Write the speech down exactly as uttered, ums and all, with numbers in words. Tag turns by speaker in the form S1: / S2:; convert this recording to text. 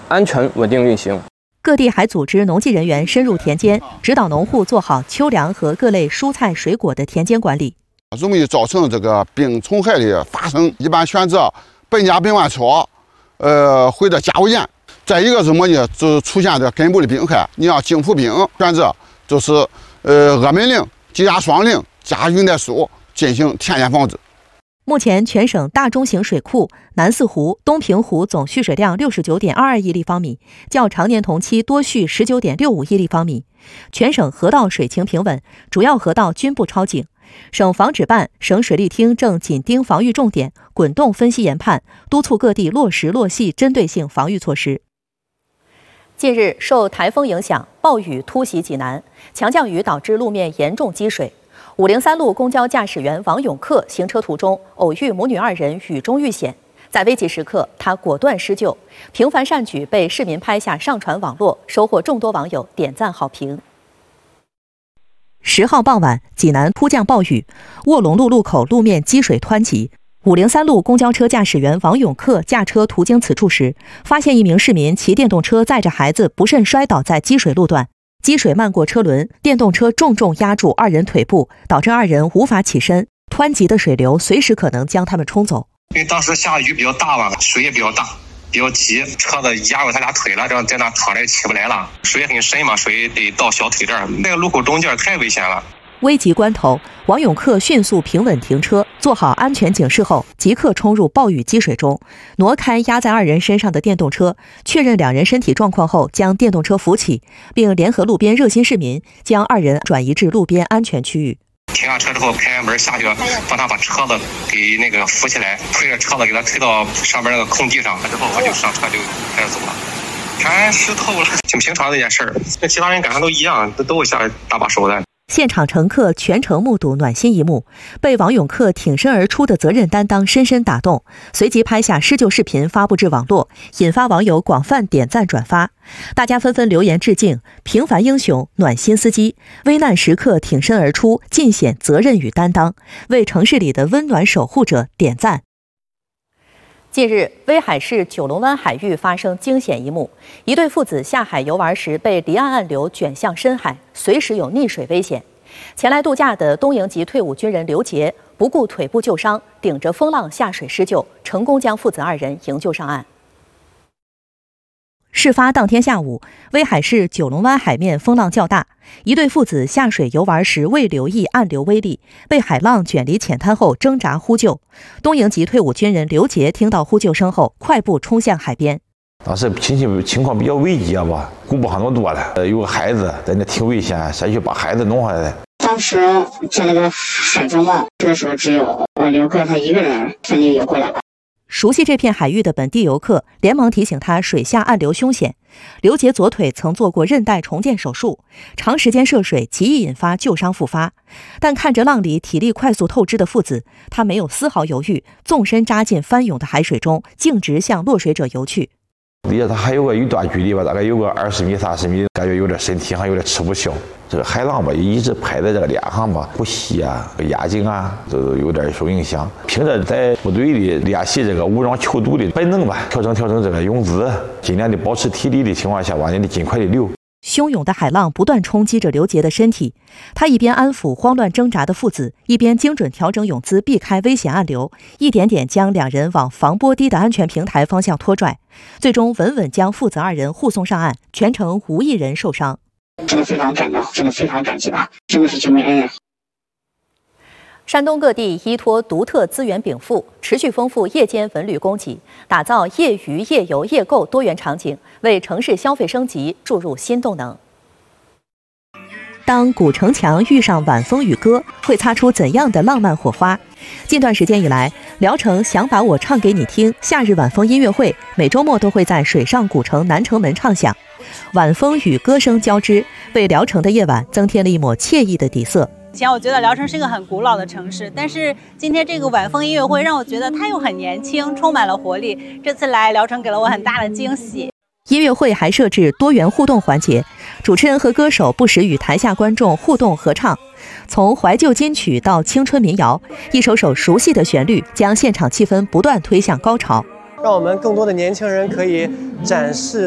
S1: 安全稳定运行。
S2: 各地还组织农技人员深入田间，指导农户做好秋粮和各类蔬菜水果的田间管理。
S3: 容易造成这个病虫害的发生，一般选择苯甲苯万草，呃，或者加油盐。再一个什么呢？就是出现这根部的病害，你要金葡病选择就是呃阿门令、吉亚双令加云带素进行田间防治。
S2: 目前，全省大中型水库南四湖、东平湖总蓄水量六十九点二二亿立方米，较常年同期多蓄十九点六五亿立方米。全省河道水情平稳，主要河道均不超警。省防指办、省水利厅正紧盯防御重点，滚动分析研判，督促各地落实落细针对性防御措施。近日，受台风影响，暴雨突袭济南，强降雨导致路面严重积水。五零三路公交驾驶员王永克行车途中偶遇母女二人雨中遇险，在危急时刻，他果断施救，平凡善举被市民拍下上传网络，收获众多网友点赞好评。十号傍晚，济南突降暴雨，卧龙路路口路面积水湍急。五零三路公交车驾驶员王永克驾车途经此处时，发现一名市民骑电动车载着孩子不慎摔倒在积水路段，积水漫过车轮，电动车重重压住二人腿部，导致二人无法起身，湍急的水流随时可能将他们冲走。
S4: 因为当时下的雨比较大吧，水也比较大，比较急，车子压过他俩腿了，这样在那躺着也起不来了，水也很深嘛，水得到小腿这儿，那个路口中间太危险了。
S2: 危急关头，王永克迅速平稳停车，做好安全警示后，即刻冲入暴雨积水中，挪开压在二人身上的电动车，确认两人身体状况后，将电动车扶起，并联合路边热心市民将二人转移至路边安全区域。
S4: 停下车之后，开门下去，帮他把车子给那个扶起来，推着车子给他推到上边那个空地上，之后我就上车就开始走了。全湿透了，挺平常的一件事儿，跟其他人赶上都一样，都都会下搭把手的。
S2: 现场乘客全程目睹暖心一幕，被王永克挺身而出的责任担当深深打动，随即拍下施救视频发布至网络，引发网友广泛点赞转发。大家纷纷留言致敬，平凡英雄、暖心司机，危难时刻挺身而出，尽显责任与担当，为城市里的温暖守护者点赞。近日，威海市九龙湾海域发生惊险一幕，一对父子下海游玩时被离岸暗流卷向深海，随时有溺水危险。前来度假的东营籍退伍军人刘杰不顾腿部旧伤，顶着风浪下水施救，成功将父子二人营救上岸。事发当天下午，威海市九龙湾海面风浪较大，一对父子下水游玩时未留意暗流威力，被海浪卷离浅滩后挣扎呼救。东营籍退伍军人刘杰听到呼救声后，快步冲向海边。
S5: 当时情形情况比较危急吧，顾不上那么多了，呃，有个孩子在那挺危险，下去把孩子弄下来。
S6: 当时在那个海中嘛，这个时候只有呃刘克他一个人顺利游过来了。
S2: 熟悉这片海域的本地游客连忙提醒他水下暗流凶险。刘杰左腿曾做过韧带重建手术，长时间涉水极易引发旧伤复发。但看着浪里体力快速透支的父子，他没有丝毫犹豫，纵身扎进翻涌的海水中，径直向落水者游去。
S5: 离着他还有个一段距离吧，大概有个二十米、三十米，感觉有点身体上有点吃不消。这个海浪吧，一直拍在这个脸上吧，呼吸啊、压颈啊，都有点受影响。凭着在部队里练习这个武装求渡的本能吧，调整调整这个泳姿，尽量的保持体力的情况下，往你的尽快的流。
S2: 汹涌的海浪不断冲击着刘杰的身体，他一边安抚慌乱挣扎的父子，一边精准调整泳姿，避开危险暗流，一点点将两人往防波堤的安全平台方向拖拽，最终稳稳将父子二人护送上岸，全程无一人受伤。
S6: 真的非常感动，真的非常感激他，真的是救命恩人。
S2: 山东各地依托独特资源禀赋，持续丰富夜间文旅供给，打造夜娱、夜游、夜购多元场景，为城市消费升级注入新动能。当古城墙遇上晚风与歌，会擦出怎样的浪漫火花？近段时间以来，聊城想把我唱给你听夏日晚风音乐会每周末都会在水上古城南城门唱响，晚风与歌声交织，为聊城的夜晚增添了一抹惬意的底色。
S7: 以前我觉得聊城是一个很古老的城市，但是今天这个晚风音乐会让我觉得它又很年轻，充满了活力。这次来聊城给了我很大的惊喜。
S2: 音乐会还设置多元互动环节，主持人和歌手不时与台下观众互动合唱，从怀旧金曲到青春民谣，一首首熟悉的旋律将现场气氛不断推向高潮。
S8: 让我们更多的年轻人可以展示